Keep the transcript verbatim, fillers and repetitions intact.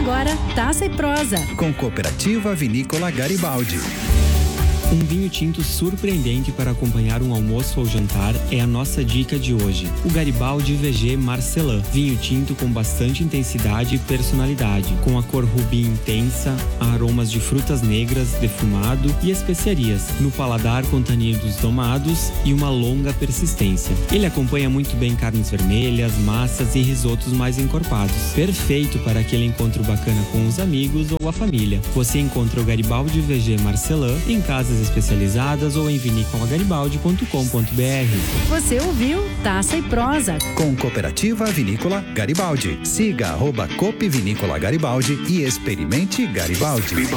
Agora, Taça e Prosa. Com Cooperativa Vinícola Garibaldi. Um vinho tinto surpreendente para acompanhar um almoço ou jantar é a nossa dica de hoje. O Garibaldi V G Marcelin. Vinho tinto com bastante intensidade e personalidade, com a cor rubi intensa, aromas de frutas negras, defumado e especiarias, no paladar com taninos domados e uma longa persistência. Ele acompanha muito bem carnes vermelhas, massas e risotos mais encorpados. Perfeito para aquele encontro bacana com os amigos ou a família. Você encontra o Garibaldi V G Marcelin em casas especializadas ou em vinícola garibaldi ponto com ponto b r. Você ouviu Taça e Prosa. Com Cooperativa Vinícola Garibaldi. Siga arroba Coop Vinícola Garibaldi e experimente Garibaldi.